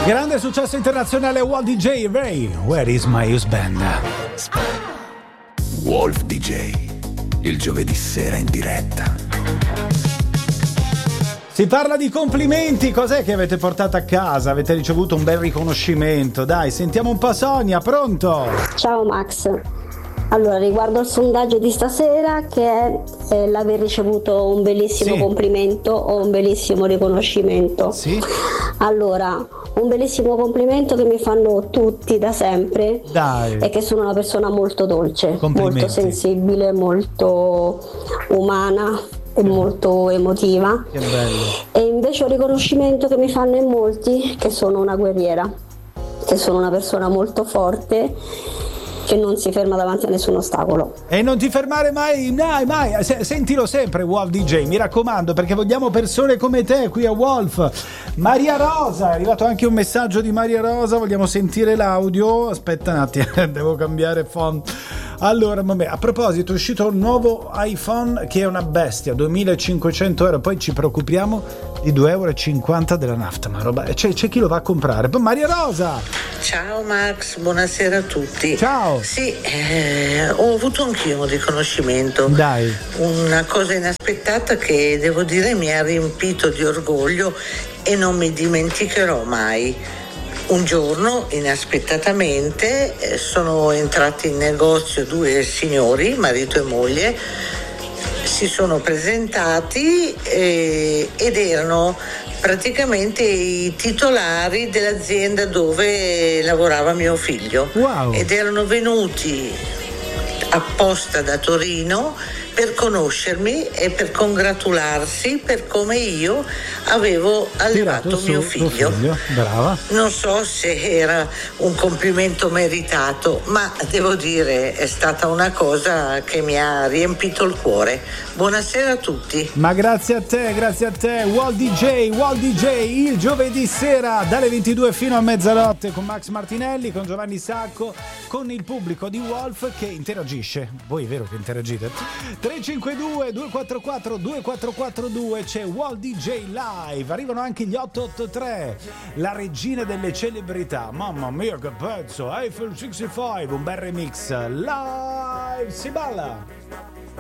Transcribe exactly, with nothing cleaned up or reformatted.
Grande successo internazionale Wolf D J Ray, Where is my husband? Wolf D J, il giovedì sera in diretta. Si parla di complimenti, cos'è che avete portato a casa? Avete ricevuto un bel riconoscimento? Dai, sentiamo un po' Sonia, pronto? Ciao Max. Allora, riguardo al sondaggio di stasera, che è eh, l'aver ricevuto un bellissimo sì. complimento o un bellissimo riconoscimento. Sì. Allora, un bellissimo complimento che mi fanno tutti da sempre. Dai. È che sono una persona molto dolce, molto sensibile, molto umana e molto emotiva. Che bello. E invece un riconoscimento che mi fanno in molti, che sono una guerriera, che sono una persona molto forte, che non si ferma davanti a nessun ostacolo. E non ti fermare mai, mai, mai. Sentilo sempre Wolf D J, mi raccomando, perché vogliamo persone come te qui a Wolf. Maria Rosa, è arrivato anche un messaggio di Maria Rosa, vogliamo sentire l'audio. Aspetta un attimo, devo cambiare font. Allora, vabbè, a proposito, è uscito un nuovo iPhone che è una bestia, duemilacinquecento euro, poi ci preoccupiamo di due euro e cinquanta della nafta, ma roba, c'è, c'è chi lo va a comprare. Poi Maria Rosa! Ciao Max, buonasera a tutti. Ciao! Sì, eh, ho avuto anch'io un riconoscimento. Dai. Una cosa inaspettata che devo dire mi ha riempito di orgoglio e non mi dimenticherò mai. Un giorno, inaspettatamente, eh, sono entrati in negozio due signori, marito e moglie, si sono presentati eh, ed erano praticamente i titolari dell'azienda dove lavorava mio figlio. Wow. Ed erano venuti apposta da Torino per conoscermi e per congratularsi per come io avevo allevato su, mio figlio. figlio. Brava. Non so se era un complimento meritato, ma devo dire è stata una cosa che mi ha riempito il cuore. Buonasera a tutti. Ma grazie a te, grazie a te. Wolf D J, Wolf D J, il giovedì sera dalle ventidue fino a mezzanotte con Max Martinelli, con Giovanni Sacco, con il pubblico di Wolf che interagisce. Voi è vero che interagite? tre cinque due due quattro quattro due quattro quattro due, c'è Wolf D J Live, arrivano anche gli otto otto tre, la regina delle celebrità, mamma mia che pezzo, Eiffel sessantacinque, un bel remix, live, si balla!